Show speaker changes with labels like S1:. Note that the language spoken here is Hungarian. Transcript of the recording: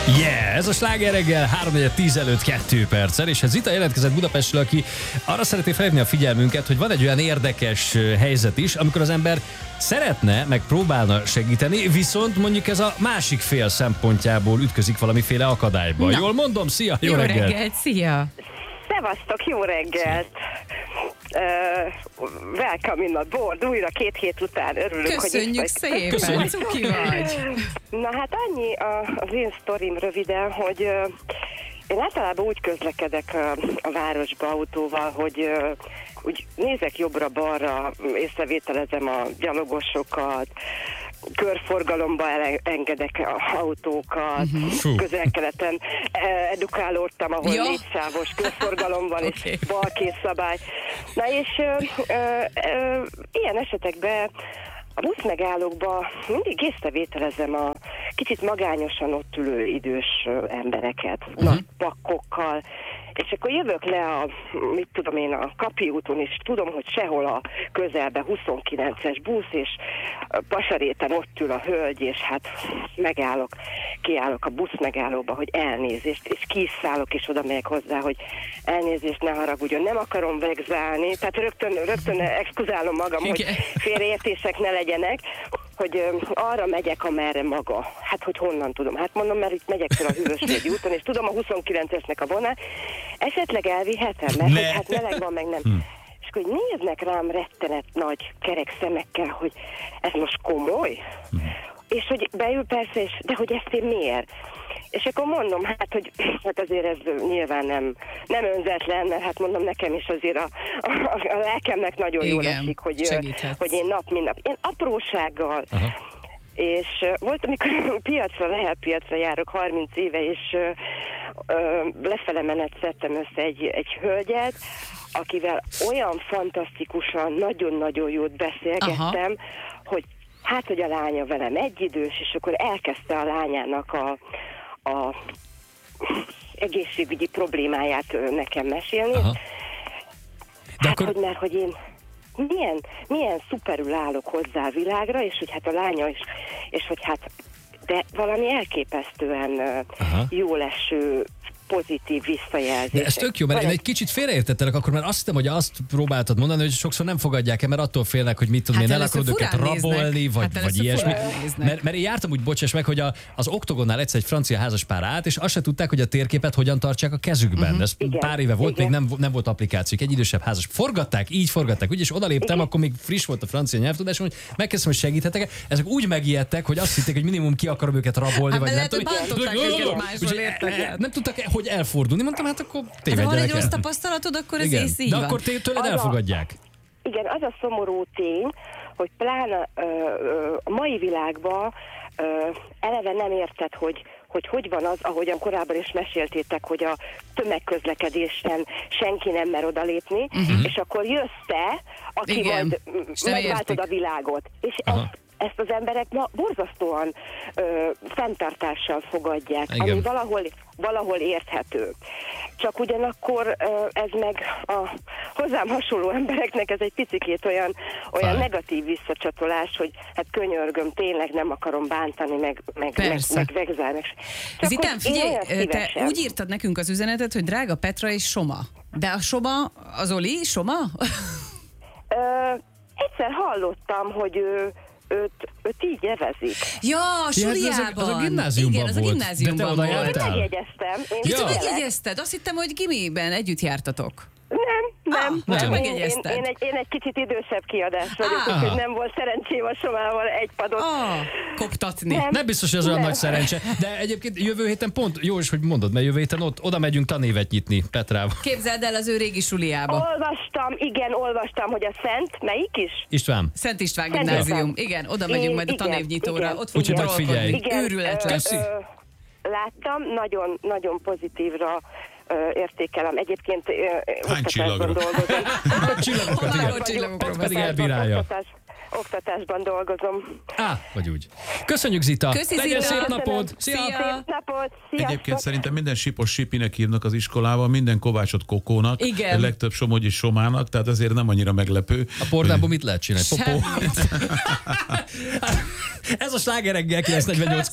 S1: Yeah, ez a Sláger reggel 3:10 előtt 2 perccel, és ez Zita jelentkezett Budapestről, aki arra szeretné felhívni a figyelmünket, hogy van egy olyan érdekes helyzet is, amikor az ember szeretne, meg próbálna segíteni, viszont mondjuk ez a másik fél szempontjából ütközik valamiféle akadályba.
S2: Na.
S1: Jól mondom? Szia, jó
S2: reggelt!
S1: reggelt!
S2: Szia!
S3: Szevasztok, jó reggelt! Welcome in a board, újra 2 hét után örülök,
S2: Köszönjük
S3: hogy
S2: szépen,
S1: Köszönjük.
S2: cuki vagy!
S3: Na hát annyi az én sztorim röviden, hogy én általában úgy közlekedek a városba autóval, hogy úgy nézek jobbra-balra, észrevételezem a gyalogosokat, körforgalomba engedek autókat, Közel-Keleten edukálódtam, ahol 4 sávos körforgalom van, és balkész szabály. Na és ilyen esetekben a buszmegállókban mindig észrevételezem a kicsit magányosan ott ülő idős embereket, nagy pakkokkal, és akkor jövök le a Kapi úton, és tudom, hogy sehol a közelben 29-es busz, és Pasaréten ott ül a hölgy, és hát kiállok a busz megállóba, hogy elnézést, és kiszállok, és oda megyek hozzá, hogy elnézést, ne haragudjon, nem akarom vegzálni, tehát rögtön exkuzálom magam, hogy félreértések ne legyenek, hogy arra megyek, amerre maga. Hát, hogy honnan tudom? Hát mondom, mert itt megyek fel a Hűvösvölgyi úton, és tudom a 29-esnek a vonal, esetleg elvihetem, mert hogy hát meleg van, meg nem. És akkor néznek rám rettenet nagy kerek szemekkel, hogy ez most komoly? És hogy beül persze, de hogy ezt én miért? És akkor mondom, hát azért ez nyilván nem önzetlen, mert hát mondom, nekem is azért a lelkemnek nagyon jól esik, hogy én nap, mint nap. Én aprósággal. Aha. És volt, amikor rehelpiacra járok 30 éve, és lefele menet szedtem össze egy hölgyet, akivel olyan fantasztikusan, nagyon-nagyon jót beszélgettem, hogy hogy a lánya velem egyidős, és akkor elkezdte a lányának a egészségügyi problémáját nekem mesélni. Hogy én milyen szuperül állok hozzá a világra, és hogy hát a lánya is, és hogy hát de valami elképesztően jól eső, pozitív visszajelzések.
S1: De ez tök jó, mert én egy kicsit félreértettelek akkor, mert azt hittem, hogy azt próbáltad mondani, hogy sokszor nem fogadják el, mert attól félnek, hogy mit tudom én, el akarod őket rabolni, vagy ilyesmi. Mert én jártam úgy, bocsáss meg, hogy az Oktogonnál egyszer egy francia házas pár állt, és azt se tudták, hogy a térképet hogyan tartsák a kezükben. Ez pár éve volt, még nem volt applikációk, egy idősebb házas. Forgatták, úgy, és odaléptem, akkor még friss volt a francia nyelvtudásom, hogy megkezdtem, hogy segíthetek. Ezek úgy megijedtek, hogy azt hitték, hogy minimum ki akarom őket rabolni, vagy nem tudtak hogy elfordulni. Mondtam, hát akkor tévedjenek el.
S2: Ha van egy rossz tapasztalatod, akkor ez ész így
S1: de
S2: van.
S1: akkor tőled elfogadják.
S3: Igen, az a szomorú tény, hogy pláne a mai világban eleve nem érted, hogy van az, ahogyan korábban is meséltétek, hogy a tömegközlekedésen senki nem mer odalépni, és akkor jössz te, aki majd megváltod a világot. És ezt az emberek borzasztóan fenntartással fogadják, ami valahol érthető. Csak ugyanakkor ez meg a hozzám hasonló embereknek ez egy picikét olyan negatív visszacsatolás, hogy hát könyörgöm, tényleg nem akarom bántani, meg vegzálni.
S2: Zitán, figyelj, te úgy írtad nekünk az üzenetet, hogy drága Petra és Soma. De a Soma, az Oli, Soma?
S3: Egyszer hallottam, hogy őt így evezik.
S2: Ja, a suliában.
S1: Az a gimnáziumban volt.
S2: Igen, az a gimnáziumban volt.
S3: Én megjegyeztem.
S2: Te megjegyezted? Azt hittem, hogy gimiben együtt jártatok.
S3: Nem.
S2: Én
S3: egy kicsit idősebb kiadás vagyok, úgyhogy nem volt szerencsém a Somával egy padot.
S2: Koptatni.
S1: Nem biztos, hogy ez olyan nagy szerencse. De egyébként jövő héten pont, jó is, hogy mondod, mert jövő héten oda megyünk tanévet nyitni Petrával.
S2: Képzeld el az ő régi suliába.
S3: Olvastam, hogy a melyik is?
S1: István.
S2: Szent István gimnázium. Igen, oda megyünk majd a tanévnyitóra. Ott fogjuk
S1: figyelj.
S2: Őrület lesz.
S3: Láttam, nagyon, nagyon pozitívra értékelem. Egyébként oktatásban dolgozom.
S1: Csillagokat pedig elbírálja.
S3: Oktatásban dolgozom.
S1: Vagy úgy. Köszönjük, Zita!
S2: Köszi,
S1: legyen
S2: Zita.
S1: szép napod!
S2: Szia!
S3: Szép napot! Sziasztok.
S4: Egyébként szerintem minden Sipos Sipinek hívnak az iskolában, minden Kovácsot Kokónak,
S2: igen.
S4: A legtöbb Somogyi Somának, tehát azért nem annyira meglepő.
S1: A pornában mit lehet csinálni? Popó? Ez a Sláger reggel 948